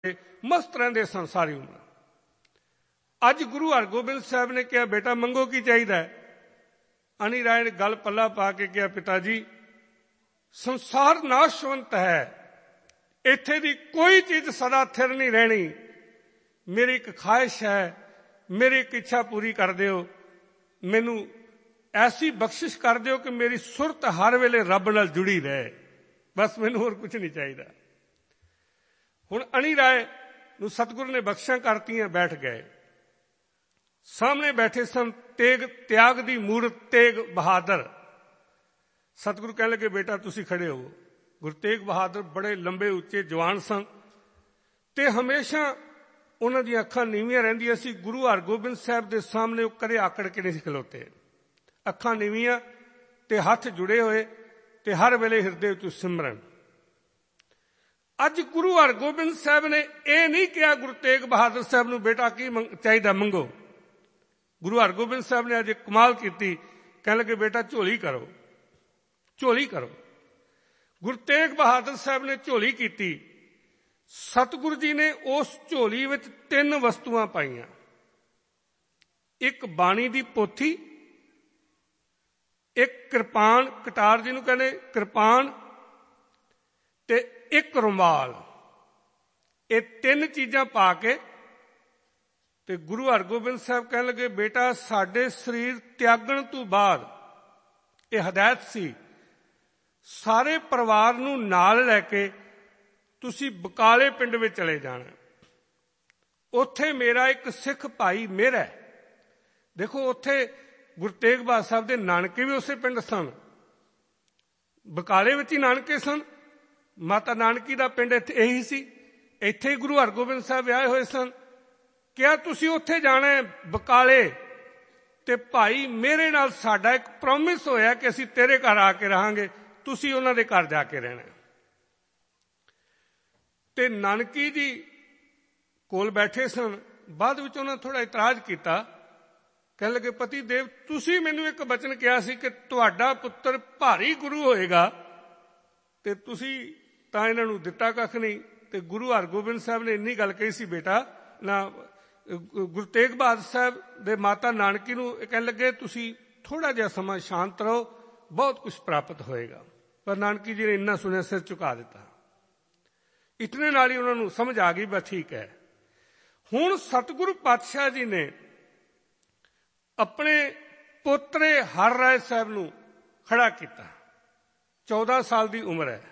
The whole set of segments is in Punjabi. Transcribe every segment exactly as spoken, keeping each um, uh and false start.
मस्त रहंदे सन सारी उम्र। अज गुरु हरगोबिंद साहब ने कहा बेटा मंगो की चाहिए। अणी राय ने गल पल्ला पा के कहा पिता जी संसार नाशवंत है, इत्थे दी कोई चीज सदा थिर नहीं रहनी। मेरी एक ख्वाहिश है, मेरी एक इच्छा पूरी कर दिओ, मैनू ऐसी बख्शिश कर दिओ कि मेरी सुरत हर वेले रब नाल जुड़ी रहे, बस मैनू होर कुछ नहीं चाहिए। हुण अणी राय नूं सतगुरु ने बख्शिशां करतीआं, बैठ गए। सामने बैठे सन तेग त्याग दी मूरत तेग बहादुर। सतगुरु कहने लगे बेटा तुसी खड़े हो। गुरु तेग बहादुर बड़े लंबे उच्चे जवान सन ते हमेशा उन्हां दी अखां नीवियां रहिंदियां सी। गुरु हरगोबिंद साहब दे सामने वो कदे आकड़ के नहीं खलोते। अखां नीवियां ते हथ जुड़े होए ते हर वेले हिरदे विच सिमरन। अज गुरु हरगोबिंद साहब ने यह नहीं कहा गुरु तेग बहादुर साहब नूं बेटा की चाहिए मंगो। गुरु हरगोबिंद साहब ने अज कमाल की, कहने लगे बेटा झोली करो, झोली करो। गुरु तेग बहादुर साहब ने झोली की। सतगुरु जी ने उस झोली विच तीन वस्तुआं पाईआं, एक बाणी दी पोथी, एक कृपान कटार जी नूं कहने कृपान, ते एक रुमाल। ये तीन चीजां पा के ते गुरु हरगोबिंद साहब कहने लगे बेटा साडे शरीर त्यागण तो बाद ये हदायत सी सारे परिवार नूं नाल लैके तुसी बकाले पिंड में चले जाना। उत्थे मेरा एक सिख भाई मेरा है। देखो उत्थे गुरु तेग बहादुर साहब दे नानके भी उसे पिंड सन, बकाले विच ही नानके सन। माता नानकी दा पिंड इत्थे यही सी, इत्थे ही गुरु हरगोबिंद साहब विआहे होए सन। क्या तुसी उत्थे जाना है बकाले, ते भाई मेरे नाल साडा एक प्रॉमिस होया कि असीं तेरे घर आके रहांगे, तुसी उन्हां दे घर जाके रहना। ते नानकी जी कोल बैठे सन। बाद विच उन्हां थोड़ा इतराज किया, कहने लगे पति देव तुसी मैनूं एक वचन कहा सी कि तुहाडा पुत्र भारी गुरु होएगा, ते तुसी तां इन्हां नूं दित्ता कख नहीं। ते गुरु हरगोबिंद साहब ने इन्नी गल कही सी बेटा ना गुरु तेग बहादुर साहब दे माता नानकी नूं कहने लगे तुसी थोड़ा जिहा समा शांत रहो, बहुत कुछ प्राप्त होएगा। पर नानकी जी ने इन्ना सुनिया सिर झुका दिता। इतने नाल ही उन्हां नूं समझ आ गई बस ठीक है। हुण सतगुरु पातशाह जी ने अपने पोतरे हर राय साहब नूं खड़ा किया। चौदह साल की उम्र है,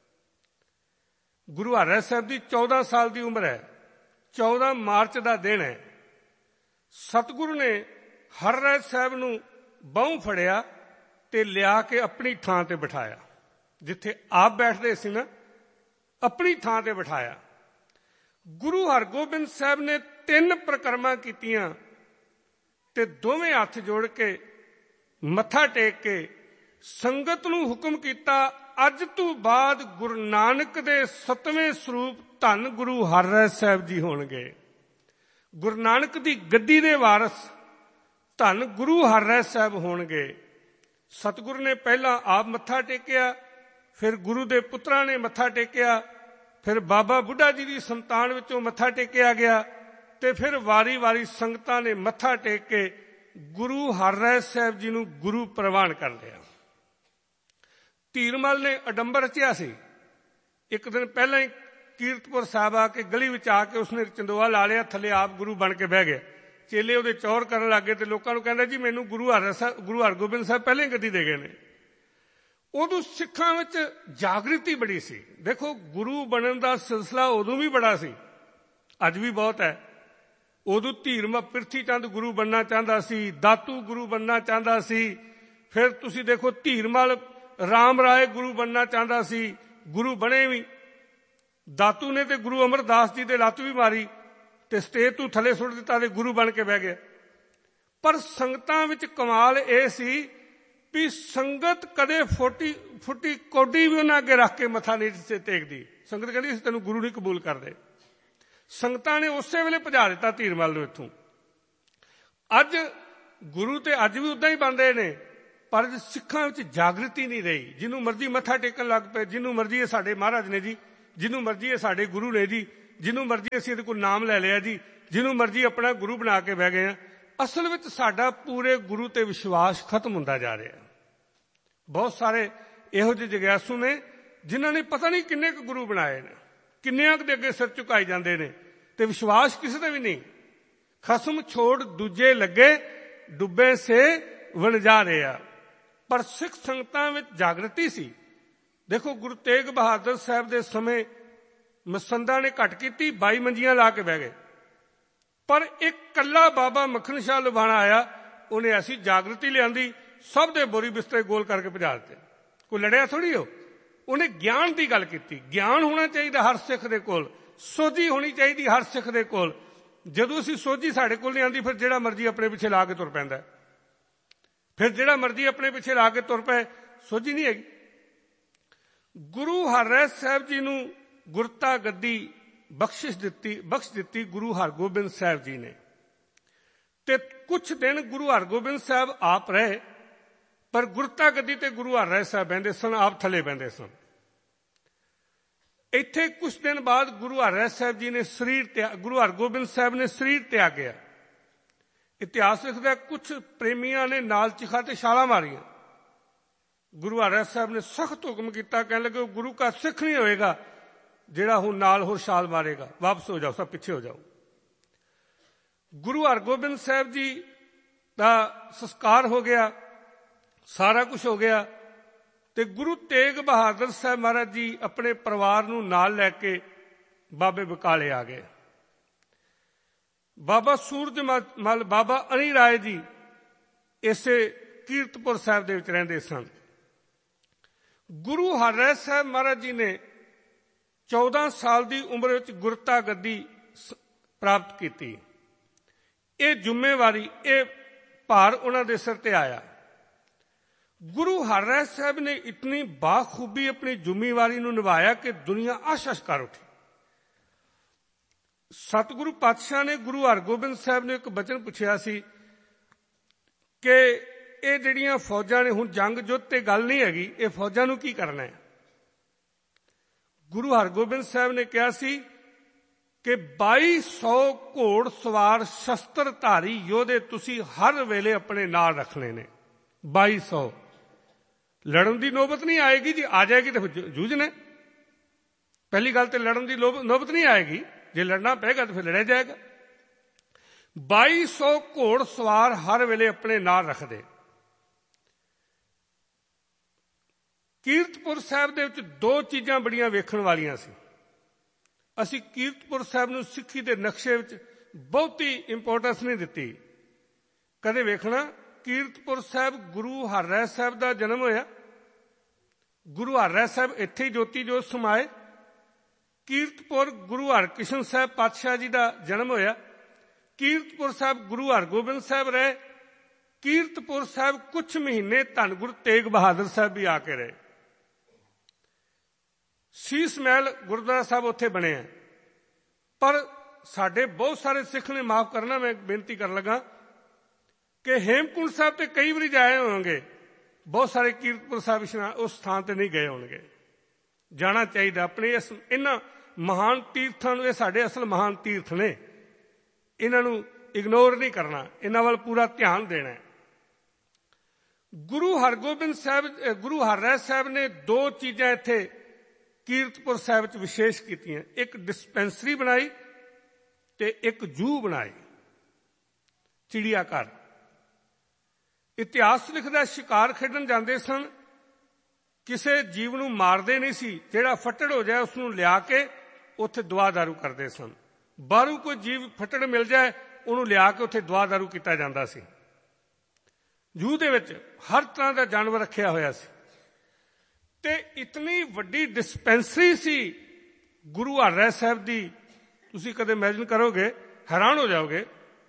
गुरु हर राय साहब की चौदह साल की उम्र है। चौदह मार्च का दिन है। सतगुरु ने हर राय साहब नूं बाहूं फड़िया ते लिया के अपनी थां ते बिठाया, जिथे आप बैठते सी ना अपनी थां ते बिठाया। गुरु हरगोबिंद साहब ने तीन प्रकरमा कीतियां ते दोवें हथ जोड़ के मत्था टेक के संगत नूं हुक्म कीता अज तो बाद गुरु नानक दे सतवें स्वरूप धन गुरु हर राय साहब जी होणगे। गुरु नानक दी गद्दी दे वारस धन गुरु हर राय साहब होणगे। सतगुरु ने पहला आप मत्था टेकिया, फिर गुरु दे पुत्रा ने मत्था टेकिया, फिर बाबा बुढ़ा जी की संतान विचों मत्था टेकिया गया, ते फिर वारी वारी संगतां ने मत्था टेक के गुरु हर राय साहब जी नूं गुरु प्रवान कर लिया। धीरमल ने अडंबर रचिया सी। एक दिन पहला ही कीरतपुर साहब आके गली विच आके उसने चंदोआ ला लिया, थले आप गुरु बन के बह गया। चेले उहदे चौर करन लग गए ते लोकां नूं कहंदा जी मैनूं गुरु हर गुरु हरगोबिंद साहब पहले ही गद्दी दे गए ने। उदों सिखां विच जागृति बड़ी सी। देखो गुरु बनन दा सिलसिला उदों भी बड़ा सी, अज भी बहुत है। उदों धीरमल पिरथी चंद गुरु बनना चाहता सी, दातू गुरु बनना चाहता सी। फिर तुसीं देखो धीरमल राम राय गुरु बनना चाहता सी, गुरु बने भी। दातू ने तो गुरु अमरदास जी दे लत्त भी मारी ते स्टेज तू थले सुट दिता ते गुरु बन के बह गया। पर संगतां विच कमाल ये सी भी संगत कदे फुटी फुटी कौडी भी उन्हां अगे रख के मत्था नहीं टेकदी। संगत कहंदी असीं तैनूं गुरु नहीं कबूल करदे। संगतां ने उसे वेले भजा दिता धीरमल नूं इत्थों। अज गुरु ते अज भी उदां ही बन रहे ने, पर सिखां विच जागृति नहीं रही। जिन्हों मर्जी मत्था टेकन लग पे, जिन्हों मर्जी ये साडे महाराज ने जी, जिन्हों मर्जी ये साडे गुरु ने जी, ਜਿਹਨੂੰ ਮਰਜ਼ੀ ਅਸੀਂ ਇਹਦੇ ਕੋਲ ਨਾਮ ਲੈ ਲਿਆ ਜੀ, ਜਿਹਨੂੰ ਮਰਜ਼ੀ ਆਪਣਾ ਗੁਰੂ ਬਣਾ ਕੇ ਬਹਿ ਗਏ ਹਾਂ। ਅਸਲ ਵਿੱਚ ਸਾਡਾ ਪੂਰੇ ਗੁਰੂ ਤੇ ਵਿਸ਼ਵਾਸ ਖਤਮ ਹੁੰਦਾ ਜਾ ਰਿਹਾ। ਬਹੁਤ ਸਾਰੇ ਇਹੋ ਜਿਹੇ ਜਗਿਆਸੂ ਨੇ ਜਿਨ੍ਹਾਂ ਨੇ ਪਤਾ ਨਹੀਂ ਕਿੰਨੇ ਕੁ ਗੁਰੂ ਬਣਾਏ ਨੇ, ਕਿੰਨਿਆਂ ਕੁ ਦੇ ਅੱਗੇ ਸਿਰ ਝੁਕਾਈ ਜਾਂਦੇ ਨੇ, ਤੇ ਵਿਸ਼ਵਾਸ ਕਿਸੇ ਦਾ ਵੀ ਨਹੀਂ। ਖਸਮ ਛੋੜ ਦੂਜੇ ਲੱਗੇ, ਡੁੱਬੇ ਸੇ ਵਣਜਾ ਰਿਹਾ। ਪਰ ਸਿੱਖ ਸੰਗਤਾਂ ਵਿੱਚ ਜਾਗਰਤੀ ਸੀ। ਦੇਖੋ ਗੁਰੂ ਤੇਗ ਬਹਾਦਰ ਸਾਹਿਬ ਦੇ ਸਮੇਂ ਮਸੰਦਾਂ ਨੇ ਘੱਟ ਕੀਤੀ, ਬਾਈ ਮੰਜੀਆਂ ਲਾ ਕੇ ਬਹਿ ਗਏ। ਪਰ ਇੱਕ ਕੱਲਾ ਬਾਬਾ ਮੱਖਣ ਸ਼ਾਹ ਲੁਬਾਣਾ ਆਇਆ, ਉਹਨੇ ਐਸੀ ਜਾਗਰਤੀ ਲਿਆਂਦੀ, ਸਭ ਦੇ ਬੋਰੀ ਬਿਸਤਰੇ ਗੋਲ ਕਰਕੇ ਭਜਾ ਦਿੱਤੇ। ਕੋਈ ਲੜਿਆ ਥੋੜ੍ਹੀ ਹੋ, ਉਹਨੇ ਗਿਆਨ ਦੀ ਗੱਲ ਕੀਤੀ। ਗਿਆਨ ਹੋਣਾ ਚਾਹੀਦਾ ਹਰ ਸਿੱਖ ਦੇ ਕੋਲ, ਸੋਝੀ ਹੋਣੀ ਚਾਹੀਦੀ ਹਰ ਸਿੱਖ ਦੇ ਕੋਲ। ਜਦੋਂ ਅਸੀਂ ਸੋਝੀ ਸਾਡੇ ਕੋਲ ਨਹੀਂ ਆਉਂਦੀ, ਫਿਰ ਜਿਹੜਾ ਮਰਜ਼ੀ ਆਪਣੇ ਪਿੱਛੇ ਲਾ ਕੇ ਤੁਰ ਪੈਂਦਾ। ਫਿਰ ਜਿਹੜਾ ਮਰਜ਼ੀ ਆਪਣੇ ਪਿੱਛੇ ਲਾ ਕੇ ਤੁਰ ਪਏ, ਸੋਝੀ ਨਹੀਂ ਹੈਗੀ। ਗੁਰੂ ਹਰਿਰਾਏ ਸਾਹਿਬ ਜੀ ਨੂੰ ਗੁਰਤਾ ਗੱਦੀ ਬਖਸ਼ਿਸ਼ ਦਿੱਤੀ ਬਖਸ਼ ਦਿੱਤੀ ਗੁਰੂ ਹਰਗੋਬਿੰਦ ਸਾਹਿਬ ਜੀ ਨੇ। ਤੇ ਕੁਛ ਦਿਨ ਗੁਰੂ ਹਰਗੋਬਿੰਦ ਸਾਹਿਬ ਆਪ ਰਹੇ, ਪਰ ਗੁਰਤਾ ਗੱਦੀ ਤੇ ਗੁਰੂ ਹਰਿਰਾਏ ਸਾਹਿਬ ਬਹਿੰਦੇ ਸਨ, ਆਪ ਥੱਲੇ ਬਹਿੰਦੇ ਸਨ। ਇੱਥੇ ਕੁਛ ਦਿਨ ਬਾਅਦ ਗੁਰੂ ਹਰਿਰਾਏ ਸਾਹਿਬ ਜੀ ਨੇ ਸਰੀਰ ਤਿਆਗ, ਗੁਰੂ ਹਰਗੋਬਿੰਦ ਸਾਹਿਬ ਨੇ ਸਰੀਰ ਤਿਆਗਿਆ। ਇਤਿਹਾਸ ਲਿਖਦਾ ਕੁਛ ਪ੍ਰੇਮੀਆਂ ਨੇ ਨਾਲ ਚਿਖਾ ਤੇ ਛਾਲਾਂ ਮਾਰੀਆਂ। ਗੁਰੂ ਹਰਿਰਾਏ ਸਾਹਿਬ ਨੇ ਸਖਤ ਹੁਕਮ ਕੀਤਾ, ਕਹਿਣ ਲੱਗੇ ਗੁਰੂ ਕਾ ਸਿੱਖ ਨਹੀਂ ਹੋਏਗਾ ਜਿਹੜਾ ਹੁਣ ਨਾਲ ਹੋਰ ਛਾਲ ਮਾਰੇਗਾ, ਵਾਪਸ ਹੋ ਜਾਓ, ਸਭ ਪਿੱਛੇ ਹੋ ਜਾਓ। ਗੁਰੂ ਹਰਗੋਬਿੰਦ ਸਾਹਿਬ ਜੀ ਦਾ ਸੰਸਕਾਰ ਹੋ ਗਿਆ, ਸਾਰਾ ਕੁਝ ਹੋ ਗਿਆ, ਤੇ ਗੁਰੂ ਤੇਗ ਬਹਾਦਰ ਸਾਹਿਬ ਮਹਾਰਾਜ ਜੀ ਆਪਣੇ ਪਰਿਵਾਰ ਨੂੰ ਨਾਲ ਲੈ ਕੇ ਬਾਬੇ ਬਕਾਲੇ ਆ ਗਏ। ਬਾਬਾ ਸੂਰਜਮਲ, ਬਾਬਾ ਅਣੀ ਰਾਏ ਜੀ ਇਸੇ ਕੀਰਤਪੁਰ ਸਾਹਿਬ ਦੇ ਵਿੱਚ ਰਹਿੰਦੇ ਸਨ। ਗੁਰੂ ਹਰਿਰਾਏ ਸਾਹਿਬ ਮਹਾਰਾਜ ਜੀ ਨੇ ਚੌਦਾਂ ਸਾਲ ਦੀ ਉਮਰ ਵਿੱਚ ਗੁਰਤਾ ਗੱਦੀ ਪ੍ਰਾਪਤ ਕੀਤੀ। ਇਹ ਜ਼ਿੰਮੇਵਾਰੀ, ਇਹ ਭਾਰ ਉਹਨਾਂ ਦੇ ਸਿਰ ਤੇ ਆਇਆ। ਗੁਰੂ ਹਰਿਰਾਏ ਸਾਹਿਬ ਨੇ ਇਤਨੀ ਬਾਖੂਬੀ ਆਪਣੀ ਜ਼ਿੰਮੇਵਾਰੀ ਨੂੰ ਨਿਭਾਇਆ ਕਿ ਦੁਨੀਆ ਆਸ਼ਸ਼ ਕਰ ਉੱਠੀ। ਸਤਿਗੁਰੂ ਪਾਤਸ਼ਾਹ ਨੇ ਗੁਰੂ ਹਰਗੋਬਿੰਦ ਸਾਹਿਬ ਨੇ ਇੱਕ ਬਚਨ ਪੁੱਛਿਆ ਸੀ ਕਿ ਇਹ ਜਿਹੜੀਆਂ ਫੌਜਾਂ ਨੇ, ਹੁਣ ਜੰਗ ਜੁੱਧ ਤੇ ਗੱਲ ਨਹੀਂ ਹੈਗੀ, ਇਹ ਫੌਜਾਂ ਨੂੰ ਕੀ ਕਰਨਾ ਹੈ। ਗੁਰੂ ਹਰਗੋਬਿੰਦ ਸਾਹਿਬ ਨੇ ਕਿਹਾ ਸੀ ਕਿ ਬਾਈ ਸੌ ਘੋੜ ਸਵਾਰ ਸ਼ਸਤਰ ਧਾਰੀ ਯੋਧੇ ਤੁਸੀਂ ਹਰ ਵੇਲੇ ਆਪਣੇ ਨਾਲ ਰੱਖਣੇ ਨੇ। ਬਾਈ ਸੌ ਲੜਨ ਦੀ ਨੌਬਤ ਨਹੀਂ ਆਏਗੀ ਜੀ, ਆ ਜਾਏਗੀ ਤਾਂ ਜੂਝਣਾ। ਪਹਿਲੀ ਗੱਲ ਤੇ ਲੜਨ ਦੀ ਨੌਬਤ ਨਹੀਂ ਆਏਗੀ, ਜੇ ਲੜਨਾ ਪਏਗਾ ਤਾਂ ਫਿਰ ਲੜਿਆ ਜਾਏਗਾ। ਬਾਈ ਸੌ ਘੋੜ ਸਵਾਰ ਹਰ ਵੇਲੇ ਆਪਣੇ ਨਾਲ ਰੱਖਦੇ। ਕੀਰਤਪੁਰ ਸਾਹਿਬ ਦੇ ਵਿੱਚ ਦੋ ਚੀਜ਼ਾਂ ਬੜੀਆਂ ਵੇਖਣ ਵਾਲੀਆਂ ਸੀ। ਅਸੀਂ ਕੀਰਤਪੁਰ ਸਾਹਿਬ ਨੂੰ ਸਿੱਖੀ ਦੇ ਨਕਸ਼ੇ ਵਿੱਚ ਬਹੁਤੀ ਇੰਪੋਰਟੈਂਸ ਨਹੀਂ ਦਿੱਤੀ। ਕਦੇ ਵੇਖਣਾ, ਕੀਰਤਪੁਰ ਸਾਹਿਬ ਗੁਰੂ ਹਰਿਰਾਏ ਸਾਹਿਬ ਦਾ ਜਨਮ ਹੋਇਆ। ਗੁਰੂ ਹਰਿਰਾਏ ਸਾਹਿਬ ਇੱਥੇ ਹੀ ਜੋਤੀ ਜੋਤ ਸਮਾਏ। ਕੀਰਤਪੁਰ ਗੁਰੂ ਹਰਕ੍ਰਿਸ਼ਨ ਸਾਹਿਬ ਪਾਤਸ਼ਾਹ ਜੀ ਦਾ ਜਨਮ ਹੋਇਆ। ਕੀਰਤਪੁਰ ਸਾਹਿਬ ਗੁਰੂ ਹਰਗੋਬਿੰਦ ਸਾਹਿਬ ਰਹੇ। ਕੀਰਤਪੁਰ ਸਾਹਿਬ ਕੁਝ ਮਹੀਨੇ ਧੰਨ ਗੁਰੂ ਤੇਗ ਬਹਾਦਰ ਸਾਹਿਬ ਵੀ ਆ ਕੇ ਰਹੇ। ਸੀਸ ਮਹਿਲ ਗੁਰਦੁਆਰਾ ਸਾਹਿਬ ਉੱਥੇ ਬਣੇ ਆ। ਪਰ ਸਾਡੇ ਬਹੁਤ ਸਾਰੇ ਸਿੱਖ ਨੇ, ਮਾਫ ਕਰਨਾ ਮੈਂ ਬੇਨਤੀ ਕਰਨ ਲੱਗਾ, ਕਿ ਹੇਮਕੁੰਟ ਸਾਹਿਬ ਤੇ ਕਈ ਵਾਰੀ ਜਾਏ ਹੋਣਗੇ, ਬਹੁਤ ਸਾਰੇ ਕੀਰਤਪੁਰ ਸਾਹਿਬ ਉਸ ਸਥਾਨ ਤੇ ਨਹੀਂ ਗਏ ਹੋਣਗੇ। ਜਾਣਾ ਚਾਹੀਦਾ ਆਪਣੇ ਇਸ ਇਹਨਾਂ ਮਹਾਨ ਤੀਰਥਾਂ ਨੂੰ। ਇਹ ਸਾਡੇ ਅਸਲ ਮਹਾਨ ਤੀਰਥ ਨੇ, ਇਹਨਾਂ ਨੂੰ ਇਗਨੋਰ ਨਹੀਂ ਕਰਨਾ, ਇਹਨਾਂ ਵੱਲ ਪੂਰਾ ਧਿਆਨ ਦੇਣਾ। ਗੁਰੂ ਹਰਗੋਬਿੰਦ ਸਾਹਿਬ, ਗੁਰੂ ਹਰਿਰਾਏ ਸਾਹਿਬ ਨੇ ਦੋ ਚੀਜ਼ਾਂ ਇੱਥੇ ਕੀਰਤਪੁਰ ਸਾਹਿਬ ਵਿੱਚ ਵਿਸ਼ੇਸ਼ ਕੀਤੀਆਂ। ਇੱਕ ਡਿਸਪੈਂਸਰੀ ਬਣਾਈ ਤੇ ਇੱਕ ਜੂ ਬਣਾਈ, ਚਿੜੀਆ ਘਰ। ਇਤਿਹਾਸ ਲਿਖਦਾ ਸ਼ਿਕਾਰ ਖੇਡਣ ਜਾਂਦੇ ਸਨ, ਕਿਸੇ ਜੀਵ ਨੂੰ ਮਾਰਦੇ ਨਹੀਂ ਸੀ। ਜਿਹੜਾ ਫੱਟੜ ਹੋ ਜਾਏ ਉਸ ਨੂੰ ਲਿਆ ਕੇ ਉੱਥੇ ਦਵਾ ਦਾਰੂ ਕਰਦੇ ਸਨ। ਬਾਹਰੋਂ ਕੋਈ ਜੀਵ ਫੱਟੜ ਮਿਲ ਜਾਏ ਉਹਨੂੰ ਲਿਆ ਕੇ ਉੱਥੇ ਦਵਾ ਦਾਰੂ ਕੀਤਾ ਜਾਂਦਾ ਸੀ। ਜੂ ਦੇ ਵਿੱਚ ਹਰ ਤਰ੍ਹਾਂ ਦਾ ਜਾਨਵਰ ਰੱਖਿਆ ਹੋਇਆ ਸੀ। ਤੇ ਇਤਨੀ ਵੱਡੀ ਡਿਸਪੈਂਸਰੀ ਸੀ ਗੁਰੂ ਹਰਿਰਾਏ ਸਾਹਿਬ ਦੀ, ਤੁਸੀਂ ਕਦੇ ਇਮੈਜਿਨ ਕਰੋਗੇ, ਹੈਰਾਨ ਹੋ ਜਾਓਗੇ।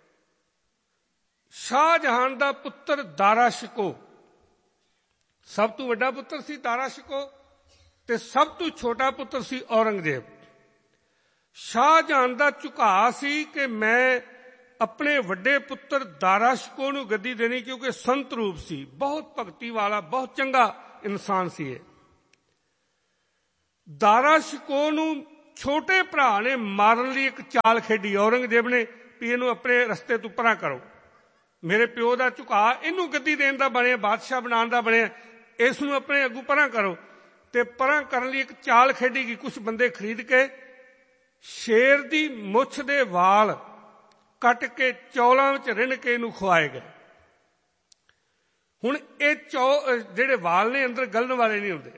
ਸ਼ਾਹਜਹਾਨ ਦਾ ਪੁੱਤਰ ਦਾਰਾ ਸ਼ਿਕੋ ਸਭ ਤੋਂ ਵੱਡਾ ਪੁੱਤਰ ਸੀ, ਦਾਰਾ ਸ਼ਿਕੋ, ਤੇ ਸਭ ਤੋਂ ਛੋਟਾ ਪੁੱਤਰ ਸੀ ਔਰੰਗਜ਼ੇਬ। ਸ਼ਾਹਜਹਾਨ ਦਾ ਝੁਕਾਅ ਸੀ ਕਿ ਮੈਂ ਆਪਣੇ ਵੱਡੇ ਪੁੱਤਰ ਦਾਰਾ ਸ਼ਿਕੋ ਨੂੰ ਗੱਦੀ ਦੇਣੀ, ਕਿਉਂਕਿ ਸੰਤ ਰੂਪ ਸੀ, ਬਹੁਤ ਭਗਤੀ ਵਾਲਾ, ਬਹੁਤ ਚੰਗਾ ਇਨਸਾਨ ਸੀ ਇਹ। ਦਾਰਾ ਸ਼ਿਕੋ ਨੂੰ ਛੋਟੇ ਭਰਾ ਨੇ ਮਾਰਨ ਲਈ ਇੱਕ ਚਾਲ ਖੇਡੀ। ਔਰੰਗਜ਼ੇਬ ਨੇ ਵੀ ਇਹਨੂੰ ਆਪਣੇ ਰਸਤੇ ਤੋਂ ਪਰਾਂ ਕਰੋ, ਮੇਰੇ ਪਿਓ ਦਾ ਝੁਕਾ ਇਹਨੂੰ ਗੱਦੀ ਦੇਣ ਦਾ ਬਣਿਆ, ਬਾਦਸ਼ਾਹ ਬਣਾਉਣ ਦਾ ਬਣਿਆ, ਇਸ ਨੂੰ ਆਪਣੇ ਅੱਗੋਂ ਪਰਾਂ ਕਰੋ। ਤੇ ਪਰਾਂ ਕਰਨ ਲਈ ਇੱਕ ਚਾਲ ਖੇਡੀ ਗਈ। ਕੁਝ ਬੰਦੇ ਖਰੀਦ ਕੇ ਸ਼ੇਰ ਦੀ ਮੁੱਛ ਦੇ ਵਾਲ ਕੱਟ ਕੇ ਚੌਲਾਂ ਵਿੱਚ ਰਿੰਨ ਕੇ ਇਹਨੂੰ ਖਵਾਏ ਗਏ। ਹੁਣ ਇਹ ਚੌ ਜਿਹੜੇ ਵਾਲ ਨੇ ਅੰਦਰ ਗਲਣ ਵਾਲੇ ਨਹੀਂ ਹੁੰਦੇ,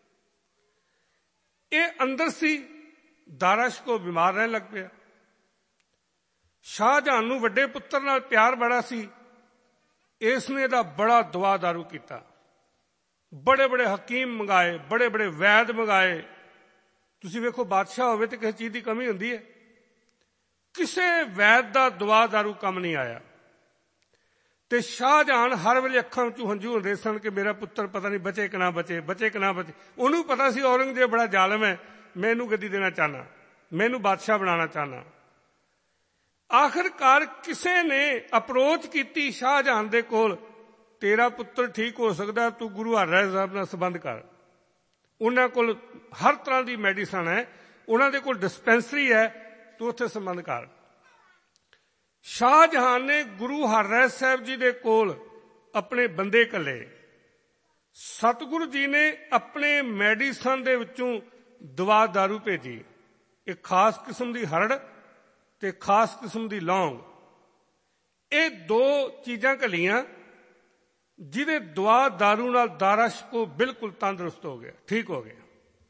ਇਹ ਅੰਦਰ ਸੀ। ਦਾਰਾ ਸ਼ਿਕੋ ਬਿਮਾਰ ਰਹਿਣ ਲੱਗ ਪਿਆ। ਸ਼ਾਹਜਹਾਨ ਨੂੰ ਵੱਡੇ ਪੁੱਤਰ ਨਾਲ ਪਿਆਰ ਬੜਾ ਸੀ, ਇਸ ਨੇ ਇਹਦਾ ਬੜਾ ਦਵਾ ਦਾਰੂ ਕੀਤਾ। ਬੜੇ ਬੜੇ ਹਕੀਮ ਮੰਗਾਏ, ਬੜੇ ਬੜੇ ਵੈਦ ਮੰਗਾਏ। ਤੁਸੀਂ ਵੇਖੋ ਬਾਦਸ਼ਾਹ ਹੋਵੇ ਤੇ ਕਿਸੇ ਚੀਜ਼ ਦੀ ਕਮੀ ਹੁੰਦੀ ਹੈ, ਕਿਸੇ ਵੈਦ ਦਾ ਦਵਾ ਦਾਰੂ ਕੰਮ ਨਹੀਂ ਆਇਆ। ਤੇ ਸ਼ਾਹਜਹਾਨ ਹਰ ਵੇਲੇ ਅੱਖਾਂ ਵਿੱਚੋਂ ਹੰਝੂ ਹੁੰਦੇ ਸਨ ਕਿ ਮੇਰਾ ਪੁੱਤਰ ਪਤਾ ਨਹੀਂ ਬਚੇ ਕਿ ਨਾ ਬਚੇ, ਬਚੇ ਕਿ ਨਾ ਬਚੇ। ਉਹਨੂੰ ਪਤਾ ਸੀ ਔਰੰਗਜ਼ੇਬ ਬੜਾ ਜ਼ਾਲਮ ਹੈ, ਮੈਂ ਇਹਨੂੰ ਗੱਦੀ ਦੇਣਾ ਚਾਹੁੰਦਾ, ਮੈਂ ਇਹਨੂੰ ਬਾਦਸ਼ਾਹ ਬਣਾਉਣਾ ਚਾਹੁੰਦਾ। ਆਖਿਰਕਾਰ ਕਿਸੇ ਨੇ ਅਪਰੋਚ ਕੀਤੀ ਸ਼ਾਹਜਹਾਨ ਦੇ ਕੋਲ, ਤੇਰਾ ਪੁੱਤਰ ਠੀਕ ਹੋ ਸਕਦਾ, ਤੂੰ ਗੁਰੂ ਹਰਿਰਾਏ ਸਾਹਿਬ ਨਾਲ ਸੰਬੰਧ ਕਰ। ਉਹਨਾਂ ਕੋਲ ਹਰ ਤਰ੍ਹਾਂ ਦੀ ਮੈਡੀਸਨ ਹੈ, ਉਹਨਾਂ ਦੇ ਕੋਲ ਡਿਸਪੈਂਸਰੀ ਹੈ, ਤੂੰ ਉੱਥੇ ਸੰਬੰਧ ਕਰ। ਸ਼ਾਹਜਹਾਨ ਨੇ ਗੁਰੂ ਹਰਿਰਾਏ ਸਾਹਿਬ ਜੀ ਦੇ ਕੋਲ ਆਪਣੇ ਬੰਦੇ ਘੱਲੇ। ਸਤਿਗੁਰੂ ਜੀ ਨੇ ਆਪਣੇ ਮੈਡੀਸਨ ਦੇ ਵਿੱਚੋਂ ਦਵਾ ਦਾਰੂ ਭੇਜੀ, ਇੱਕ ਖਾਸ ਕਿਸਮ ਦੀ ਹਰੜ ਤੇ ਖਾਸ ਕਿਸਮ ਦੀ ਲੌਂਗ। ਇਹ ਦੋ ਚੀਜ਼ਾਂ ਘੱਲੀਆਂ ਜਿਹਦੇ ਦਵਾ ਦਾਰੂ ਨਾਲ ਦਾਰਾ ਸ਼ਿਕੋ ਬਿਲਕੁਲ ਤੰਦਰੁਸਤ ਹੋ ਗਿਆ, ਠੀਕ ਹੋ ਗਿਆ।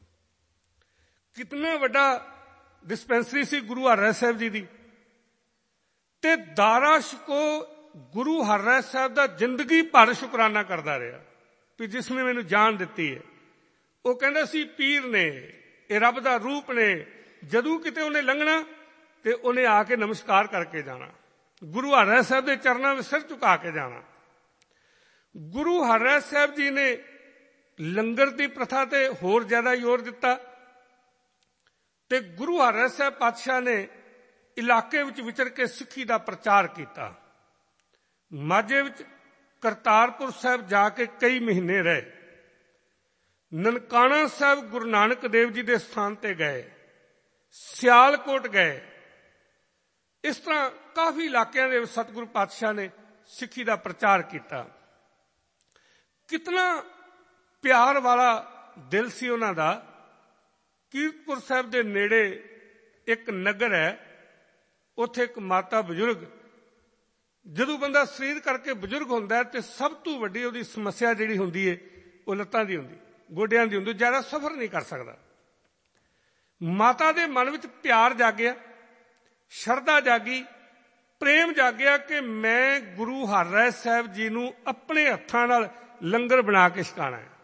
ਕਿਤਨਾ ਵੱਡਾ ਡਿਸਪੈਂਸਰੀ ਸੀ ਗੁਰੂ ਹਰਿਰਾਏ ਸਾਹਿਬ ਜੀ ਦੀ। ਤੇ ਦਾਰਾ ਸ਼ਿਕੋ ਗੁਰੂ ਹਰਿਰਾਏ ਸਾਹਿਬ ਦਾ ਜ਼ਿੰਦਗੀ ਭਰ ਸ਼ੁਕਰਾਨਾ ਕਰਦਾ ਰਿਹਾ ਵੀ ਜਿਸ ਨੇ ਮੈਨੂੰ ਜਾਨ ਦਿੱਤੀ ਹੈ। ਉਹ ਕਹਿੰਦਾ ਸੀ ਪੀਰ ਨੇ, ਇਹ ਰੱਬ ਦਾ ਰੂਪ ਨੇ, ਜਦੋਂ ਕਿਤੇ ਉਹਨੇ ਲੰਘਣਾ ਤੇ ਉਹਨੇ ਆ ਕੇ ਨਮਸਕਾਰ ਕਰਕੇ ਜਾਣਾ, ਗੁਰੂ ਹਰਿਰਾਏ ਸਾਹਿਬ ਦੇ ਚਰਨਾਂ ਵਿੱਚ ਸਿਰ ਝੁਕਾ ਕੇ ਜਾਣਾ। ਗੁਰੂ ਹਰਿਰਾਏ ਸਾਹਿਬ ਜੀ ਨੇ ਲੰਗਰ ਦੀ ਪ੍ਰਥਾ ਤੇ ਹੋਰ ਜ਼ਿਆਦਾ ਜ਼ੋਰ ਦਿੱਤਾ ਤੇ ਗੁਰੂ ਹਰਿਰਾਏ ਸਾਹਿਬ ਪਾਤਸ਼ਾਹ ਨੇ ਇਲਾਕੇ ਵਿੱਚ ਵਿਚਰ ਕੇ ਸਿੱਖੀ ਦਾ ਪ੍ਰਚਾਰ ਕੀਤਾ। ਮਾਝੇ ਵਿੱਚ ਕਰਤਾਰਪੁਰ ਸਾਹਿਬ ਜਾ ਕੇ ਕਈ ਮਹੀਨੇ ਰਹੇ। ਨਨਕਾਣਾ ਸਾਹਿਬ ਗੁਰੂ ਨਾਨਕ ਦੇਵ ਜੀ ਦੇ ਸਥਾਨ ਤੇ ਗਏ, ਸਿਆਲਕੋਟ ਗਏ। ਇਸ ਤਰ੍ਹਾਂ ਕਾਫੀ ਇਲਾਕਿਆਂ ਦੇ ਵਿੱਚ ਸਤਿਗੁਰੂ ਪਾਤਸ਼ਾਹ ਨੇ ਸਿੱਖੀ ਦਾ ਪ੍ਰਚਾਰ ਕੀਤਾ। ਕਿਤਨਾ ਪਿਆਰ ਵਾਲਾ ਦਿਲ ਸੀ ਉਹਨਾਂ ਦਾ। ਕੀਰਤਪੁਰ ਸਾਹਿਬ ਦੇ ਨੇੜੇ ਇੱਕ ਨਗਰ ਹੈ, ਉੱਥੇ ਇੱਕ ਮਾਤਾ ਬਜ਼ੁਰਗ, ਜਦੋਂ ਬੰਦਾ ਸਰੀਰ ਕਰਕੇ ਬਜ਼ੁਰਗ ਹੁੰਦਾ ਹੈ ਤੇ ਸਭ ਤੋਂ ਵੱਡੀ ਉਹਦੀ ਸਮੱਸਿਆ ਜਿਹੜੀ ਹੁੰਦੀ ਹੈ ਉਹ ਲੱਤਾਂ ਦੀ ਹੁੰਦੀ, ਗੋਡਿਆਂ ਦੀ ਹੁੰਦੀ, ਜ਼ਿਆਦਾ ਸਫ਼ਰ ਨਹੀਂ ਕਰ ਸਕਦਾ। ਮਾਤਾ ਦੇ ਮਨ ਵਿੱਚ ਪਿਆਰ ਜਾਗਿਆ, ਸ਼ਰਧਾ ਜਾਗੀ, ਪ੍ਰੇਮ ਜਾਗਿਆ ਕਿ ਮੈਂ ਗੁਰੂ ਹਰਿਰਾਏ ਸਾਹਿਬ ਜੀ ਨੂੰ ਆਪਣੇ ਹੱਥਾਂ ਨਾਲ ਲੰਗਰ ਬਣਾ ਕੇ ਛਕਾਣਾ ਹੈ।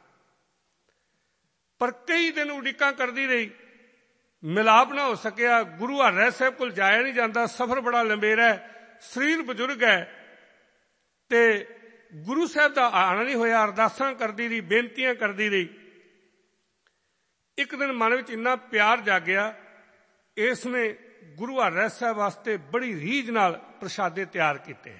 ਪਰ ਕਈ ਦਿਨ ਉਡੀਕਾਂ ਕਰਦੀ ਰਹੀ, ਮਿਲਾਪ ਨਾ ਹੋ ਸਕਿਆ। ਗੁਰੂ ਹਰਿਰਾਏ ਸਾਹਿਬ ਕੋਲ ਜਾਇਆ ਨਹੀਂ ਜਾਂਦਾ, ਸਫ਼ਰ ਬੜਾ ਲੰਬੇਰਾ ਹੈ, ਸਰੀਰ ਬਜ਼ੁਰਗ ਹੈ ਤੇ ਗੁਰੂ ਸਾਹਿਬ ਦਾ ਆਣਾ ਨਹੀਂ ਹੋਇਆ। ਅਰਦਾਸਾਂ ਕਰਦੀ ਰਹੀ, ਬੇਨਤੀਆਂ ਕਰਦੀ ਰਹੀ। ਇੱਕ ਦਿਨ ਮਨ ਵਿੱਚ ਇੰਨਾ ਪਿਆਰ ਜਾਗਿਆ, ਇਸ ਨੇ ਗੁਰੂ ਹਰਿਰਾਏ ਸਾਹਿਬ ਵਾਸਤੇ ਬੜੀ ਰੀਝ ਨਾਲ ਪ੍ਰਸ਼ਾਦੇ ਤਿਆਰ ਕੀਤੇ।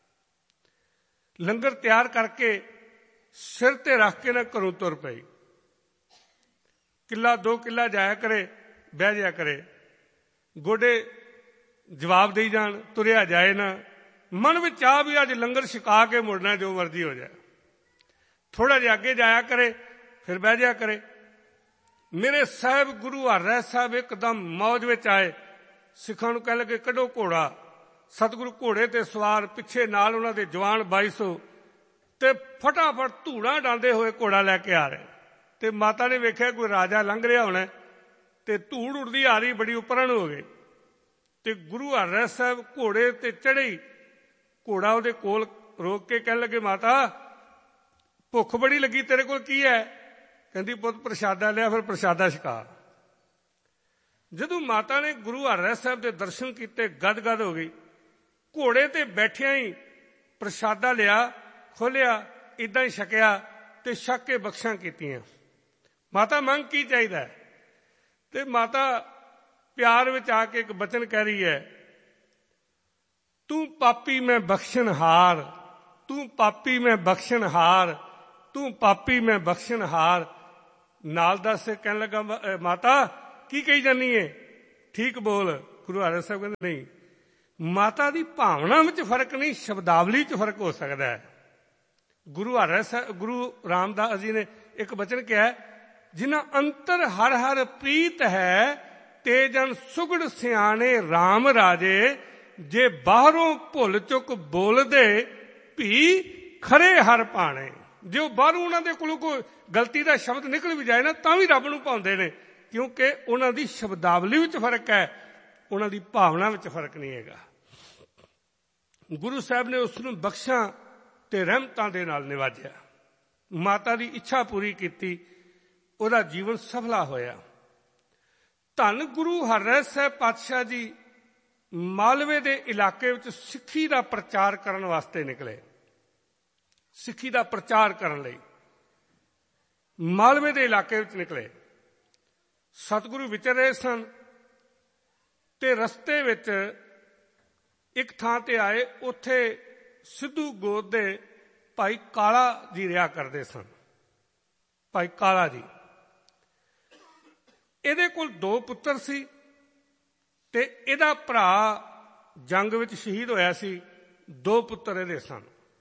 ਲੰਗਰ ਤਿਆਰ ਕਰਕੇ ਸਿਰ ਤੇ ਰੱਖ ਕੇ ਨਾ ਘਰੋਂ ਤੁਰ ਪਈ। ਕਿੱਲਾ ਦੋ ਕਿੱਲਾ ਜਾਇਆ ਕਰੇ, ਬਹਿ ਜਾਇਆ ਕਰੇ, ਗੋਡੇ ਜਵਾਬ ਦੇਈ ਜਾਣ, ਤੁਰਿਆ ਜਾਏ ਨਾ। ਮਨ ਵਿੱਚ ਆ ਵੀ ਅੱਜ ਲੰਗਰ ਛਕਾ ਕੇ ਮੁੜਨਾ, ਜੋ ਮਰਜ਼ੀ ਹੋ ਜਾਏ। ਥੋੜਾ ਜਿਹਾ ਅੱਗੇ ਜਾਇਆ ਕਰੇ, ਫਿਰ ਬਹਿ ਜਾਇਆ ਕਰੇ। ਮੇਰੇ ਸਾਹਿਬ ਗੁਰੂ ਹਰਿਰਾਏ ਸਾਹਿਬ ਇੱਕਦਮ ਮੌਜ ਵਿੱਚ ਆਏ। ਸਿੱਖਾਂ ਨੂੰ ਕਹਿ ਲੱਗੇ ਕੱਢੋ ਘੋੜਾ। ਸਤਿਗੁਰੂ ਘੋੜੇ ਤੇ ਸਵਾਰ, ਪਿੱਛੇ ਨਾਲ ਉਹਨਾਂ ਦੇ ਜਵਾਨ ਬਾਈ ਸੌ ਤੇ ਫਟਾਫਟ ਧੂੜਾਂ ਡਾਂਦੇ ਹੋਏ ਘੋੜਾ ਲੈ ਕੇ ਆ ਰਹੇ। ਤੇ ਮਾਤਾ ਨੇ ਵੇਖਿਆ ਕੋਈ ਰਾਜਾ ਲੰਘ ਰਿਹਾ ਹੋਣਾ ਤੇ ਧੂੜ ਉੱਡਦੀ ਆ ਰਹੀ, ਬੜੀ ਉੱਪਰਾਂ ਨੂੰ ਹੋ ਗਈ। ਤੇ ਗੁਰੂ ਹਰਿਰਾਏ ਸਾਹਿਬ ਘੋੜੇ ਤੇ ਚੜ੍ਹੇ, ਘੋੜਾ ਉਹਦੇ ਕੋਲ ਰੋਕ ਕੇ ਕਹਿਣ ਲੱਗੇ ਮਾਤਾ ਭੁੱਖ ਬੜੀ ਲੱਗੀ, ਤੇਰੇ ਕੋਲ ਕੀ ਹੈ? ਕਹਿੰਦੀ ਪੁੱਤ ਪ੍ਰਸ਼ਾਦਾ ਲਿਆ, ਫਿਰ ਪ੍ਰਸ਼ਾਦਾ ਛਕਾ। ਜਦੋਂ ਮਾਤਾ ਨੇ ਗੁਰੂ ਹਰਿਰਾਏ ਸਾਹਿਬ ਦੇ ਦਰਸ਼ਨ ਕੀਤੇ, ਗਦ-ਗਦ ਹੋ ਗਈ। ਘੋੜੇ ਤੇ ਬੈਠਿਆਂ ਹੀ ਪ੍ਰਸ਼ਾਦਾ ਲਿਆ, ਖੋਲਿਆ, ਇਦਾਂ ਹੀ ਛਕਿਆ ਤੇ ਛਕ ਕੇ ਬਖਸ਼ਾਂ ਕੀਤੀਆਂ। ਮਾਤਾ ਮੰਗ ਕੀ ਚਾਹੀਦਾ ਹੈ? ਤੇ ਮਾਤਾ ਪਿਆਰ ਵਿੱਚ ਆ ਕੇ ਇੱਕ ਬਚਨ ਕਹਿ ਰਹੀ ਹੈ, ਤੂੰ ਪਾਪੀ ਮੈਂ ਬਖਸ਼ਣਹਾਰ, ਤੂੰ ਪਾਪੀ ਮੈਂ ਬਖਸ਼ਣਹਾਰ, ਤੂੰ ਪਾਪੀ ਮੈਂ ਬਖਸ਼ਣਹਾਰ। ਨਾਲ ਦੱਸ ਕਹਿਣ ਲੱਗਾ ਮਾਤਾ ਕੀ ਕਹੀ ਜਾਨੀ ਹੈ? ਠੀਕ ਬੋਲ। ਗੁਰੂ ਹਰਿ ਸਾਹਿਬ ਕਹਿੰਦੇ ਨਹੀਂ, ਮਾਤਾ ਦੀ ਭਾਵਨਾ ਵਿੱਚ ਫਰਕ ਨਹੀਂ, ਸ਼ਬਦਾਵਲੀ 'ਚ ਫਰਕ ਹੋ ਸਕਦਾ ਹੈ। ਗੁਰੂ ਹਰਿ ਸਾਹਿਬ ਗੁਰੂ ਰਾਮਦਾਸ ਜੀ ਨੇ ਇੱਕ ਬਚਨ ਕਿਹਾ, ਜਿਨ੍ਹਾਂ ਅੰਤਰ ਹਰ ਹਰ ਪ੍ਰੀਤ ਹੈ, ਤੇ ਜਨ ਸੁਗੜ ਸਿਆਣੇ RAM ਰਾਜੇ। ਜੇ ਬਾਹਰੋਂ ਭੁੱਲ ਚੁੱਕ ਬੋਲਦੇ, ਭੀ ਖਰੇ ਹਰ ਭਾਣੇ। ਜੇ ਉਹ ਬਾਹਰੋਂ ਉਹਨਾਂ ਦੇ ਕੋਲੋਂ ਕੋਈ ਗਲਤੀ ਦਾ ਸ਼ਬਦ ਨਿਕਲ ਵੀ ਜਾਏ ਨਾ, ਤਾਂ ਵੀ ਰੱਬ ਨੂੰ ਭਾਉਂਦੇ ਨੇ, ਕਿਉਂਕਿ ਉਹਨਾਂ ਦੀ ਸ਼ਬਦਾਵਲੀ ਵਿੱਚ ਫਰਕ ਹੈ, ਉਹਨਾਂ ਦੀ ਭਾਵਨਾ ਵਿੱਚ ਫਰਕ ਨਹੀਂ ਹੈਗਾ। ਗੁਰੂ ਸਾਹਿਬ ਨੇ ਉਸ ਨੂੰ ਬਖਸ਼ਾਂ ਤੇ ਰਹਿਮਤਾਂ ਦੇ ਨਾਲ ਨਿਵਾਜਿਆ, ਮਾਤਾ ਦੀ ਇੱਛਾ ਪੂਰੀ ਕੀਤੀ, ਉਹਦਾ ਜੀਵਨ ਸਫਲਾ ਹੋਇਆ। ਧੰਨ ਗੁਰੂ ਹਰਿ ਸਾਹਿਬ ਪਾਤਸ਼ਾਹ ਜੀ ਮਾਲਵੇ ਦੇ ਇਲਾਕੇ ਵਿੱਚ ਸਿੱਖੀ ਦਾ ਪ੍ਰਚਾਰ ਕਰਨ ਵਾਸਤੇ ਨਿਕਲੇ। ਸਿੱਖੀ ਦਾ ਪ੍ਰਚਾਰ ਕਰਨ ਲਈ ਮਾਲਵੇ ਦੇ ਇਲਾਕੇ ਵਿੱਚ ਨਿਕਲੇ। ਸਤਿਗੁਰੂ ਵਿਚਰ ਰਹੇ ਸਨ ਤੇ ਰਸਤੇ ਵਿੱਚ ਇੱਕ ਥਾਂ ਤੇ ਆਏ, ਉੱਥੇ ਸਿੱਧੂ ਗੋਤ ਦੇ ਭਾਈ ਕਾਲਾ ਜੀ ਰਿਹਾ ਕਰਦੇ ਸਨ। ਭਾਈ ਕਾਲਾ ਜੀ, ਇਹਦੇ ਕੋਲ ਦੋ ਪੁੱਤਰ ਸੀ ਤੇ ਇਹਦਾ ਭਰਾ ਜੰਗ ਵਿੱਚ ਸ਼ਹੀਦ ਹੋਇਆ ਸੀ। ਦੋ ਪੁੱਤਰ ਇਹਦੇ ਸਨ।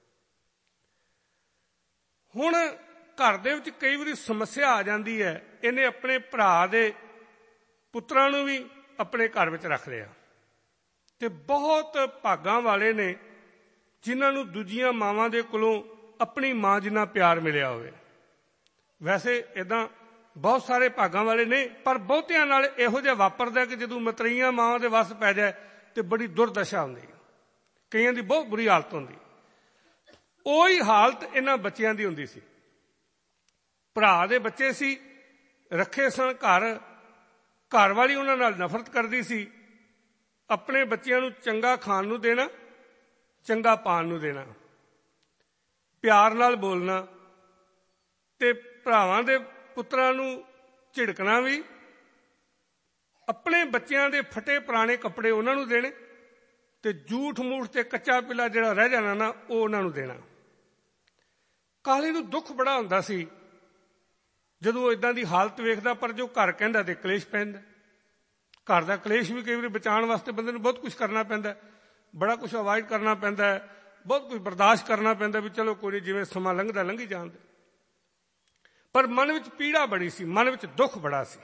ਹੁਣ ਘਰ ਦੇ ਵਿੱਚ ਕਈ ਵਾਰੀ ਸਮੱਸਿਆ ਆ ਜਾਂਦੀ ਹੈ। ਇਹਨੇ ਆਪਣੇ ਭਰਾ ਦੇ ਪੁੱਤਰਾਂ ਨੂੰ ਵੀ ਆਪਣੇ ਘਰ ਵਿੱਚ ਰੱਖ ਲਿਆ। ਤੇ ਬਹੁਤ ਭਾਗਾਂ ਵਾਲੇ ਨੇ ਜਿਨ੍ਹਾਂ ਨੂੰ ਦੂਜੀਆਂ ਮਾਵਾਂ ਦੇ ਕੋਲੋਂ ਆਪਣੀ ਮਾਂ ਜਿੰਨਾ ਪਿਆਰ ਮਿਲਿਆ ਹੋਵੇ। ਵੈਸੇ ਇੱਦਾਂ ਬਹੁਤ ਸਾਰੇ ਭਾਗਾਂ ਵਾਲੇ ਨੇ, ਪਰ ਬਹੁਤਿਆਂ ਨਾਲ ਇਹੋ ਜਿਹਾ ਵਾਪਰਦਾ ਕਿ ਜਦੋਂ ਮਤਰੇਈਆਂ ਮਾਵਾਂ ਦੇ ਵੱਸ ਪੈ ਜਾਏ ਤੇ ਬੜੀ ਦੁਰਦਸ਼ਾ ਹੁੰਦੀ ਹੈ, ਕਈਆਂ ਦੀ ਬਹੁਤ ਬੁਰੀ ਹਾਲਤ ਹੁੰਦੀ। ਉਹੀ ਹਾਲਤ ਇਹਨਾਂ ਬੱਚਿਆਂ ਦੀ ਹੁੰਦੀ ਸੀ। ਭਰਾ ਦੇ ਬੱਚੇ ਸੀ, ਰੱਖੇ ਸਨ ਘਰ, ਘਰ ਵਾਲੀ ਉਹਨਾਂ ਨਾਲ ਨਫ਼ਰਤ ਕਰਦੀ ਸੀ। ਆਪਣੇ ਬੱਚਿਆਂ ਨੂੰ ਚੰਗਾ ਖਾਣ ਨੂੰ ਦੇਣਾ, ਚੰਗਾ ਪਾਣ ਨੂੰ ਦੇਣਾ, ਪਿਆਰ ਨਾਲ ਬੋਲਣਾ, ਤੇ ਭਰਾਵਾਂ ਦੇ ਪੁੱਤਰਾਂ ਨੂੰ ਝਿੜਕਣਾ ਵੀ, ਆਪਣੇ ਬੱਚਿਆਂ ਦੇ ਫਟੇ ਪੁਰਾਣੇ ਕੱਪੜੇ ਉਹਨਾਂ ਨੂੰ ਦੇਣੇ, ਤੇ ਝੂਠ ਮੂਠ ਤੇ ਕੱਚਾ ਪਿੱਲਾ ਜਿਹੜਾ ਰਹਿ ਜਾਣਾ ਨਾ, ਉਹ ਉਹਨਾਂ ਨੂੰ ਦੇਣਾ। ਕਾਲੇ ਨੂੰ ਦੁੱਖ ਬੜਾ ਹੁੰਦਾ ਸੀ ਜਦੋਂ ਇਦਾਂ ਦੀ ਹਾਲਤ ਵੇਖਦਾ, ਪਰ ਜੋ ਘਰ ਕਹਿੰਦਾ ਤੇ ਕਲੇਸ਼ ਪੈਂਦਾ। ਘਰ ਦਾ ਕਲੇਸ਼ ਵੀ ਕਈ ਵਾਰੀ ਬਚਾਉਣ ਵਾਸਤੇ ਬੰਦੇ ਨੂੰ ਬਹੁਤ ਕੁਝ ਕਰਨਾ ਪੈਂਦਾ, ਬੜਾ ਕੁਝ ਅਵਾਇਡ ਕਰਨਾ ਪੈਂਦਾ, ਬਹੁਤ ਕੁਝ ਬਰਦਾਸ਼ਤ ਕਰਨਾ ਪੈਂਦਾ ਵੀ ਚਲੋ ਕੋਈ ਜਿਵੇਂ ਸਮਾਂ ਲੰਘਦਾ ਲੰਘੀ ਜਾਣ ਦੇ। ਪਰ ਮਨ ਵਿੱਚ ਪੀੜਾ ਬੜੀ ਸੀ, ਮਨ ਵਿੱਚ ਦੁੱਖ ਬੜਾ ਸੀ।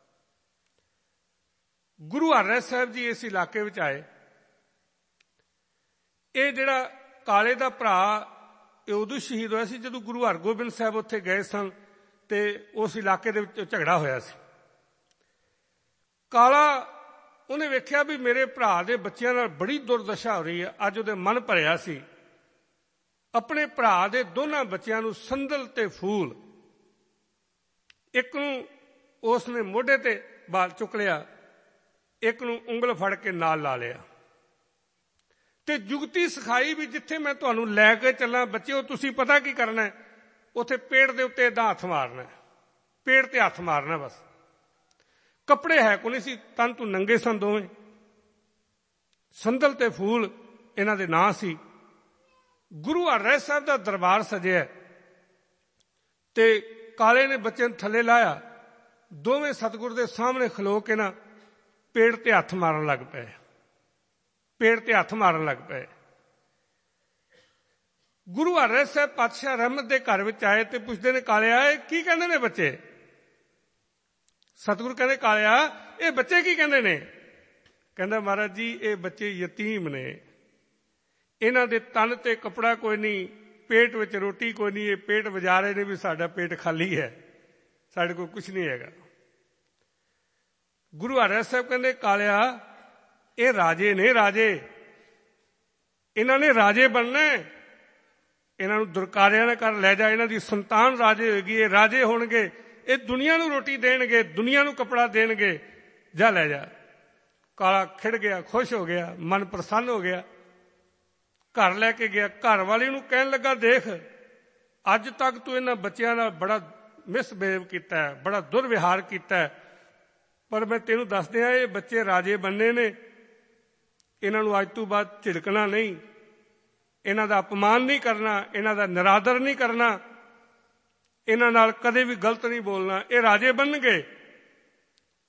ਗੁਰੂ ਹਰਿ ਸਾਹਿਬ ਜੀ ਇਸ ਇਲਾਕੇ ਵਿੱਚ ਆਏ। ਇਹ ਜਿਹੜਾ ਕਾਲੇ ਦਾ ਭਰਾ, ਇਹ ਉਦੋਂ ਸ਼ਹੀਦ ਹੋਇਆ ਸੀ ਜਦੋਂ ਗੁਰੂ ਹਰਗੋਬਿੰਦ ਸਾਹਿਬ ਉੱਥੇ ਗਏ ਸਨ ਤੇ ਉਸ ਇਲਾਕੇ ਦੇ ਵਿੱਚ ਝਗੜਾ ਹੋਇਆ ਸੀ। ਕਾਲਾ ਉਹਨੇ ਵੇਖਿਆ ਵੀ ਮੇਰੇ ਭਰਾ ਦੇ ਬੱਚਿਆਂ ਨਾਲ ਬੜੀ ਦੁਰਦਸ਼ਾ ਹੋ ਰਹੀ ਹੈ। ਅੱਜ ਉਹਦੇ ਮਨ ਭਰਿਆ ਸੀ। ਆਪਣੇ ਭਰਾ ਦੇ ਦੋਨਾਂ ਬੱਚਿਆਂ ਨੂੰ ਸੰਦਲ ਤੇ ਫੂਲ, ਇੱਕ ਨੂੰ ਉਸ ਨੇ ਮੋਢੇ ਤੇ ਬਾਲ ਚੁੱਕ ਲਿਆ, ਇੱਕ ਨੂੰ ਉਂਗਲ ਫੜ ਕੇ ਨਾਲ ਲਾ ਲਿਆ ਤੇ ਜੁਗਤੀ ਸਿਖਾਈ ਵੀ ਜਿੱਥੇ ਮੈਂ ਤੁਹਾਨੂੰ ਲੈ ਕੇ ਚੱਲਾਂ ਬੱਚਿਓ, ਤੁਸੀਂ ਪਤਾ ਕੀ ਕਰਨਾ, ਉੱਥੇ ਪੇੜ ਦੇ ਉੱਤੇ ਏਦਾਂ ਹੱਥ ਮਾਰਨਾ, ਪੇੜ ਤੇ ਹੱਥ ਮਾਰਨਾ ਬਸ। ਕੱਪੜੇ ਹੈ ਕੋਈ ਨਹੀਂ ਸੀ, ਤਨ ਤੂੰ ਨੰਗੇ ਸਨ ਦੋਵੇਂ। ਸੰਦਲ ਤੇ ਫੂਲ ਇਹਨਾਂ ਦੇ ਨਾਂ ਸੀ। ਗੁਰੂ ਹਰਿ ਸਾਹਿਬ ਦਾ ਦਰਬਾਰ ਸਜਿਆ ਤੇ ਕਾਲੇ ਨੇ ਬੱਚੇ ਨੂੰ ਥੱਲੇ ਲਾਇਆ, ਦੋਵੇਂ ਸਤਿਗੁਰ ਦੇ ਸਾਹਮਣੇ ਖਲੋ ਕੇ ਨਾ ਪੇੜ ਤੇ ਹੱਥ ਮਾਰਨ ਲੱਗ ਪਏ, ਪੇੜ ਤੇ ਹੱਥ ਮਾਰਨ ਲੱਗ ਪਏ। ਗੁਰੂ ਹਰਿ ਸਾਹਿਬ ਪਾਤਸ਼ਾਹ ਰਹਿਮਤ ਦੇ ਘਰ ਵਿੱਚ ਆਏ ਤੇ ਪੁੱਛਦੇ ਨੇ, ਕਾਲਿਆ ਇਹ ਕੀ ਕਹਿੰਦੇ ਨੇ ਬੱਚੇ? ਸਤਿਗੁਰੂ ਕਹਿੰਦੇ, ਕਾਲਿਆ ਇਹ ਬੱਚੇ ਕੀ ਕਹਿੰਦੇ ਨੇ? ਕਹਿੰਦਾ, ਮਹਾਰਾਜ ਜੀ ਇਹ ਬੱਚੇ ਯਤੀਮ ਨੇ, ਇਹਨਾਂ ਦੇ ਤਨ ਤੇ ਕੱਪੜਾ ਕੋਈ ਨਹੀਂ, ਪੇਟ ਵਿੱਚ ਰੋਟੀ ਕੋਈ ਨਹੀਂ, ਇਹ ਪੇਟ ਵਜਾ ਰਹੇ ਨੇ ਵੀ ਸਾਡਾ ਪੇਟ ਖਾਲੀ ਹੈ, ਸਾਡੇ ਕੋਲ ਕੁਝ ਨਹੀਂ ਹੈਗਾ। ਗੁਰੂ ਹਰਿ ਸਾਹਿਬ ਕਹਿੰਦੇ, ਕਾਲਿਆ ਇਹ ਰਾਜੇ ਨੇ, ਰਾਜੇ, ਇਹਨਾਂ ਨੇ ਰਾਜੇ ਬਣਨਾ, ਇਹਨਾਂ ਨੂੰ ਦੁਰਕਾਰਿਆਂ ਨਾਲ ਕਰ ਲੈ ਜਾ, ਇਹਨਾਂ ਦੀ ਸੰਤਾਨ ਰਾਜੇ ਹੋਏਗੀ, ਇਹ ਰਾਜੇ ਹੋਣਗੇ, ਇਹ ਦੁਨੀਆ ਨੂੰ ਰੋਟੀ ਦੇਣਗੇ, ਦੁਨੀਆ ਨੂੰ ਕੱਪੜਾ ਦੇਣਗੇ, ਜਾ ਲੈ ਜਾ। ਕਾਲਾ ਖਿੜ ਗਿਆ, ਖੁਸ਼ ਹੋ ਗਿਆ, ਮਨ ਪ੍ਰਸੰਨ ਹੋ ਗਿਆ, ਘਰ ਲੈ ਕੇ ਗਿਆ। ਘਰ ਵਾਲੀ ਨੂੰ ਕਹਿਣ ਲੱਗਾ, ਦੇਖ ਅੱਜ ਤੱਕ ਤੂੰ ਇਹਨਾਂ ਬੱਚਿਆਂ ਨਾਲ ਬੜਾ ਮਿਸਬਿਹੇਵ ਕੀਤਾ ਹੈ, ਬੜਾ ਦੁਰਵਿਹਾਰ ਕੀਤਾ ਹੈ, ਪਰ ਮੈਂ ਤੈਨੂੰ ਦੱਸ ਦਿਆਂ ਇਹ ਬੱਚੇ ਰਾਜੇ ਬਣਨੇ ਨੇ, ਇਹਨਾਂ ਨੂੰ ਅੱਜ ਤੋਂ ਬਾਅਦ ਝਿੜਕਣਾ ਨਹੀਂ, ਇਹਨਾਂ ਦਾ ਅਪਮਾਨ ਨਹੀਂ ਕਰਨਾ, ਇਹਨਾਂ ਦਾ ਨਿਰਾਦਰ ਨਹੀਂ ਕਰਨਾ, ਇਹਨਾਂ ਨਾਲ ਕਦੇ ਵੀ ਗਲਤ ਨਹੀਂ ਬੋਲਣਾ, ਇਹ ਰਾਜੇ ਬਣਨਗੇ।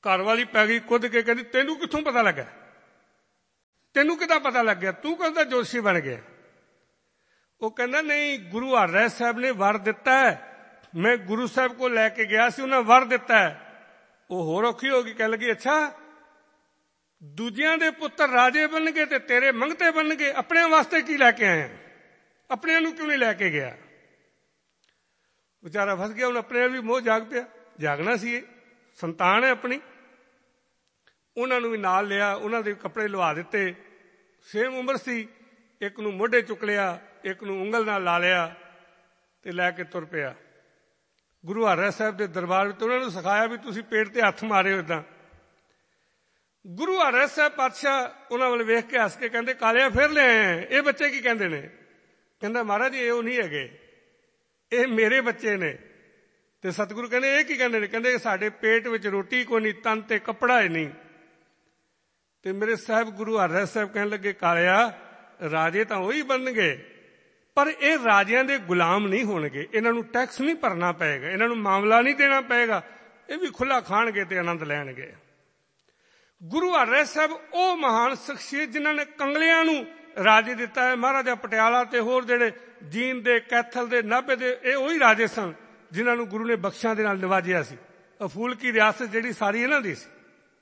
घर वाली पै गई कुद के, कहती तेनू कित्थों पता लगा, तेनू किदां पता लग गया, तू कहता जोशी बन गया। वो कहता नहीं, गुरु हरराय साहब ने वर दिता है, मैं गुरु साहब को लैके गया सी, उन्हें वर दिता है। वो होर औखी हो गई, कह लगी अच्छा दूजियां दे पुत्र राजे बन गए ते तेरे मंगते बन गए, अपने वास्ते की लैके आए, अपने नूं क्यों नहीं लैके गया। बेचारा फस गया, हुण अपने भी मोह जाग पिया, जागना सी, संतान है अपनी। उन्होंने भी नाल लिया, उन्होंने कपड़े लवा दिते, सेम उम्र सी, एक नूं मोढे चुक लिया, एक नूं उंगल नाल ला लिया ते लैके तुर पिया। गुरु हरराय साहब के दरबार में उन्होंने सिखाया भी तुसीं पेट ते हथ मारिओ इदां। गुरु हरराय साहब पातशाह उन्होंने वाल वेख के हस के कहते कालिया फिर ले आए, ये बच्चे की कहते ने। कहता महाराज ये वो नहीं है, ये मेरे बच्चे ने। ते सतगुरु कहते ये की कहते ने, कहते साडे पेट विच रोटी कोई नहीं, तन ते कपड़ा ही नहीं। ते मेरे साहब गुरु हरराय साहब कहने लगे कालिया राजे तो वही बन गए, पर ये राजियां दे गुलाम नहीं होणगे, इन्हां नूं टैक्स नहीं भरना पएगा, इन्हां नूं मामला नहीं देना पएगा, ये भी खुला खाणगे ते आनंद लैणगे। गुरु हरराय साहब वो महान शख्सियत जिन्हां ने कंगलियां नूं राजे दिता है। महाराजा पटियाला ते होर जिहड़े जींद दे, कैथल दे, नाभे दे, ये वही राजे सन जिन्हां नूं गुरु ने बख्शां दे नाल नवाजिया सी। अफूल की रियासत जिहड़ी सारी इन्हां दी सी।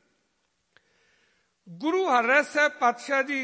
गुरु हरराय साहब पातशाह जी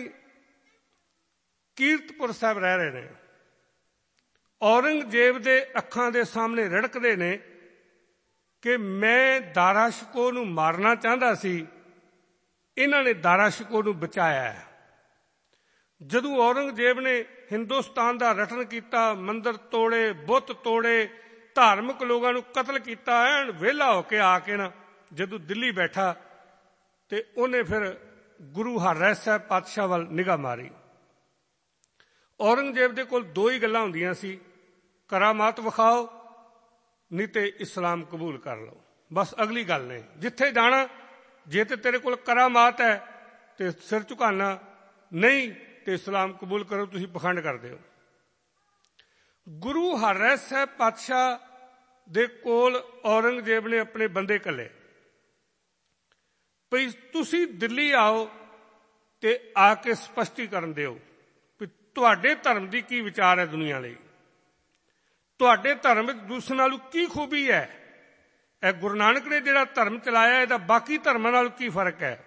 कीरतपुर साहब रह रहे ने, औरंगजेब दे अखां दे सामने रड़कदे ने कि मैं दारा शिकोह नूं मारना चाहता सी, इन्हां ने दारा शिकोह नूं बचाया है। जदों औरंगजेब ने हिंदुस्तान का रटन किया, मंदिर तोड़े, बुत तोड़े, धार्मिक लोगों नूं कतल किया, एन वेला होके आके ना जदों दिल्ली बैठा ते उन्हें फिर गुरु हरराय साहब पातशाह वाल निगाह मारी। औरंगजेब दे कोल दो ही गल्लां हुंदियां सी, करामात विखाओ नहीं ते इस्लाम कबूल कर लो, बस अगली गल ने। जिथे जाना जे ते तेरे कोल करामात है ते सिर झुकाना, नहीं ते इस्लाम कबूल करो, तुसीं पखंड करदे हो। गुरु हरराय साहब पातशाह दे कोल औरंगजेब ने अपने बंदे कले भई तुसीं दिल्ली आओ ते आके स्पष्टीकरण दिओ भी तुहाडे धर्म की की विचार है दुनिया लई, तुहाडे धर्म विच दूसरे नालों की खूबी है, ए गुरु नानक ने जिहड़ा धर्म चलाया इहदा बाकी धर्मां नाल की फर्क है।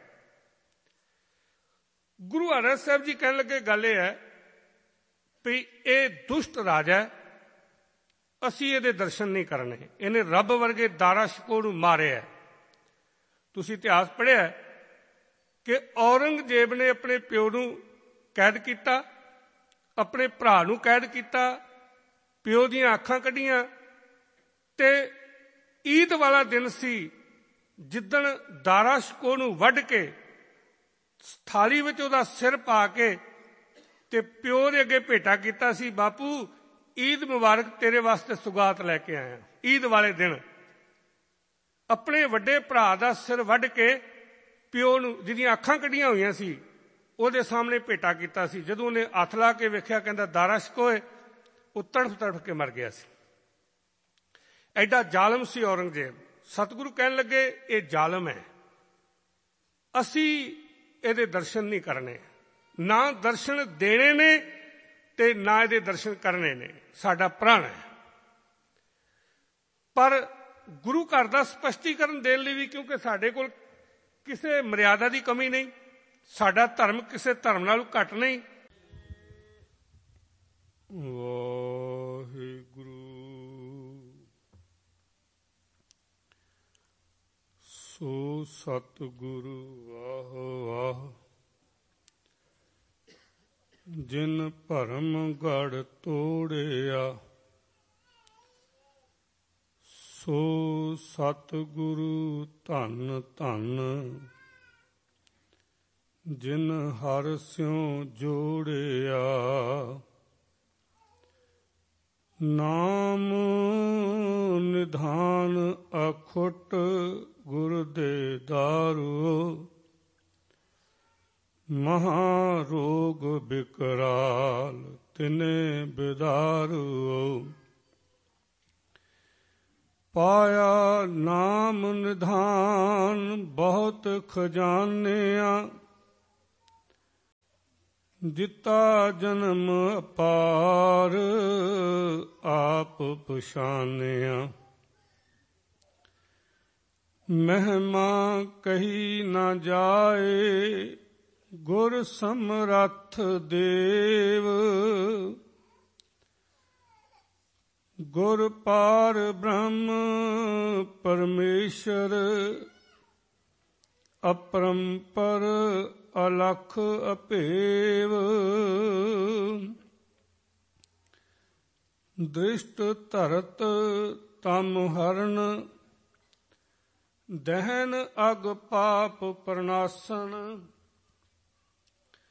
गुरु हरराय साहब जी कहने लगे गल यह है भी ये दुष्ट राजा है, असीं इहदे दर्शन नहीं करने, इन्हें रब वर्गे दारा शिकोह नूं मारिया। तुसीं इतिहास पढ़िया कि औरंगजेब ने अपने प्यो नूं कैद किया, अपने भरा नूं कैद किया, प्यो दीआं अखां कढियां ते ईद वाला दिन सी जिदण दारा शिकोह नूं वढ के थाली विच उहदा सिर पा के ते प्यो दे अगे भेटा कीता सी, बापू ईद मुबारक तेरे वास्ते सुगात लैके आया। ईद वाले दिन अपने वड्डे भरा दा सिर वढ के प्यो नूं जिहदियां अखां कढियां होईयां सी उहदे सामने भेटा कीता सी। जदों उहने हत्थ ला के वेख्या कहंदा दारा शिकोह, वो तड़फ तड़फ के मर गया सी। एडा जालम सी औरंगजेब। सतगुरु कहन लगे ये जालम है, असी ਇਹਦੇ दर्शन नहीं करने, ना दर्शन देने ने ते ना ਇਹਦੇ दर्शन करने ने, साडा प्राण है। पर गुरु घर का स्पष्टीकरण देने लई भी क्योंकि साडे कोल किसी मर्यादा की कमी नहीं, साडा धर्म किसी धर्म नालों घट नहीं। वाहिगुरु सो सतगुरु वाह वाह, जिन भरम गढ़ तोड़िया, सो सतगुरु धन धन, जिन हर स्यों जोड़िया। नाम निधान अखुट गुर दे दारू, महारोग बिकराल तिने बिदारू। ਪਾਇਆ ਨਾਮ ਨਿਧਾਨ ਬਹੁਤ ਖਜ਼ਾਨਿਆਂ, ਦਿੱਤਾ ਜਨਮ ਅਪਾਰ ਆਪ ਪਛਾਨਿਆ। ਮਹਿਮਾ ਕਹੀ ਨਾ ਜਾਏ ਗੁਰ ਸਮਰੱਥ ਦੇਵ, ਗੁਰ ਪਾਰ ਬ੍ਰਹਮ ਪਰਮੇਸ਼ਰ, ਅਪਰੰਪਰ ਅਲਖ ਅਭੇਵ। ਦ੍ਰਿਸ਼ਟ ਧਰਤ ਤਮ ਹਰਨ, ਦਹਿਨ ਅਗ ਪਾਪ ਪ੍ਰਨਾਸਨ,